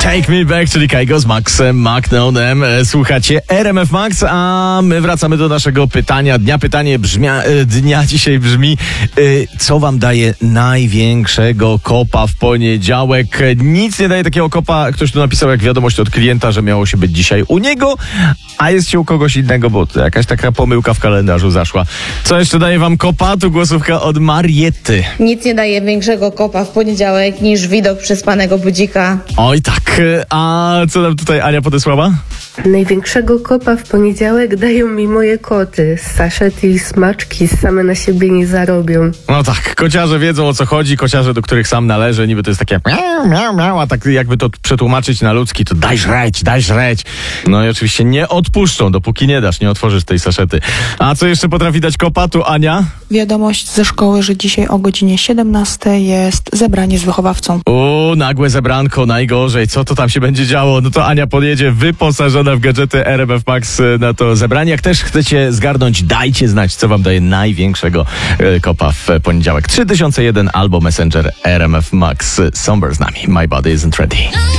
Take Me Back, czyli Kygo z Maxem McNaughtonem. Słuchacie RMF Max, a my wracamy do naszego pytania dnia. Pytanie dnia dzisiaj brzmi, co wam daje największego kopa w poniedziałek? Nic nie daje takiego kopa. Ktoś tu napisał jak wiadomość od klienta, że miało się być dzisiaj u niego, a jest się u kogoś innego, bo jakaś taka pomyłka w kalendarzu zaszła. Co jeszcze daje wam kopa? Tu głosówka od Mariety. Nic nie daje większego kopa w poniedziałek niż widok przespanego budzika. Oj tak, a co nam tutaj Ania podesłała? Największego kopa w poniedziałek dają mi moje koty. Saszety i smaczki same na siebie nie zarobią. No tak, kociarze wiedzą o co chodzi, kociarze, do których sam należy, niby to jest takie miau, miau, miau, a tak jakby to przetłumaczyć na ludzki, to daj żreć. No i oczywiście nie odpuszczą, dopóki nie dasz, nie otworzysz tej saszety. A co jeszcze potrafi dać kopa? Tu Ania? Wiadomość ze szkoły, że dzisiaj o godzinie 17 jest zebranie z wychowawcą. Nagłe zebranko, najgorzej. Co to tam się będzie działo? No to Ania podjedzie wyposażona w gadżety RMF Max na to zebranie. Jak też chcecie zgarnąć, dajcie znać, co wam daje największego kopa w poniedziałek. 3001 albo Messenger RMF Max. Somber z nami. My body isn't ready.